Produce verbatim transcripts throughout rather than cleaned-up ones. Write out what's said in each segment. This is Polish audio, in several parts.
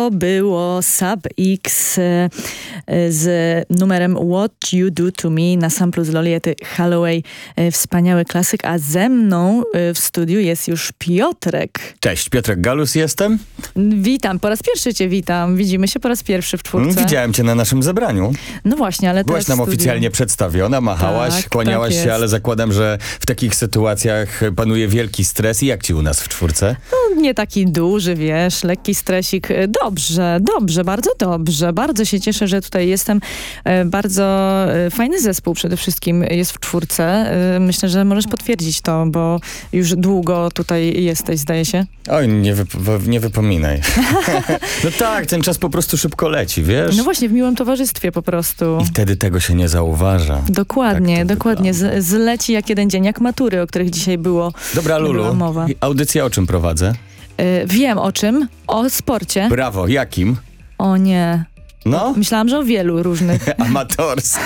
To było Sub X e, z numerem What You Do To Me na samplu z Loliety Holloway. E, Wspaniały klasyk, a ze mną e, w studiu jest już Piotrek. Cześć, Piotrek Galus jestem. Witam, po raz pierwszy cię witam. Widzimy się po raz pierwszy w czwórce. Widziałem cię na naszym zebraniu. No właśnie, ale Byłaś teraz nam w studiu. oficjalnie przedstawiona, machałaś, Tak, kłaniałaś tak się, jest. ale zakładam, że w takich sytuacjach panuje wielki stres. I jak ci u nas w czwórce? No, nie taki duży, wiesz, lekki stresik. Dobrze, dobrze, bardzo dobrze. Bardzo się cieszę, że tutaj jestem. E, Bardzo e, fajny zespół przede wszystkim jest w czwórce. E, Myślę, że możesz potwierdzić to, bo już długo tutaj jesteś, zdaje się. Oj, nie, wyp- nie wypominaj. No tak, ten czas po prostu szybko leci, wiesz? No właśnie, w miłym towarzystwie po prostu. I wtedy tego się nie zauważa. Dokładnie, Tak to dokładnie. Z, zleci jak jeden dzień, jak matury, o których dzisiaj było Dobra, była Lulu, mowa. audycję o czym prowadzę? E, Wiem o czym. O sporcie. Brawo, jakim? O nie. No, Myślałam, że o wielu różnych. amatorski.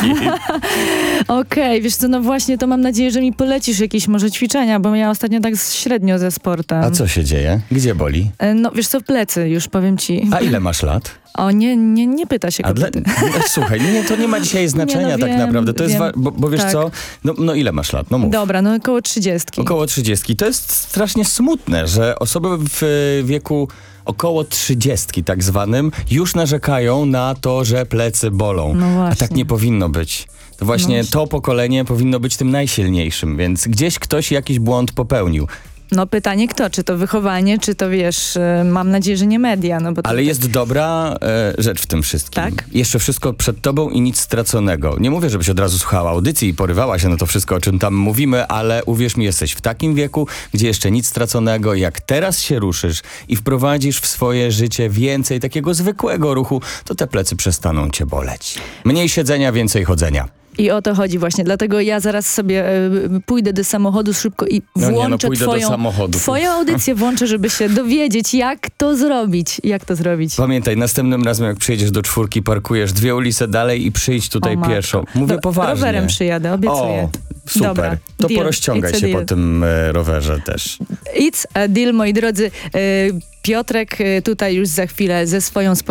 Okej, wiesz co, no właśnie, to mam nadzieję, że mi polecisz jakieś może ćwiczenia, bo ja ostatnio tak średnio ze sportem. A co się dzieje? Gdzie boli? E, No wiesz co, plecy już, powiem ci. A ile masz lat? O, nie, nie, nie pyta się A dla, kobiety. no, słuchaj, nie, to nie ma dzisiaj znaczenia Nie, no tak wiem, naprawdę. To jest wiem. wa- bo, bo wiesz Tak. co? No, no ile masz lat? No mów. Dobra, no około trzydziestki. Około trzydziestki. To jest strasznie smutne, że osoby w e, wieku około trzydziestki tak zwanym już narzekają na to, że plecy bolą. No A właśnie. tak nie powinno być. To właśnie No. to pokolenie powinno być tym najsilniejszym, więc gdzieś ktoś jakiś błąd popełnił. No pytanie kto? Czy to wychowanie, czy to wiesz, e, mam nadzieję, że nie media, no bo to Ale tak- jest dobra e, rzecz w tym wszystkim. Tak? Jeszcze wszystko przed tobą i nic straconego. Nie mówię, żebyś od razu słuchała audycji i porywała się na to wszystko, o czym tam mówimy, ale uwierz mi, jesteś w takim wieku, gdzie jeszcze nic straconego. Jak teraz się ruszysz i wprowadzisz w swoje życie więcej takiego zwykłego ruchu, to te plecy przestaną cię boleć. Mniej siedzenia, więcej chodzenia. I o to chodzi właśnie, dlatego ja zaraz sobie e, pójdę do samochodu szybko i No włączę nie, no pójdę do twoją, samochodu. twoją audycję, włączę, żeby się dowiedzieć, jak to zrobić. Jak to zrobić. Pamiętaj, następnym razem jak przyjedziesz do czwórki, parkujesz dwie ulice dalej i przyjdź tutaj O matko. pieszo. Mówię Do- poważnie. Rowerem przyjadę, obiecuję. O, super. Dobra, to deal. porozciągaj It's a się deal. po tym e, rowerze też. It's a deal, moi drodzy. E, Piotrek e, tutaj już za chwilę ze swoją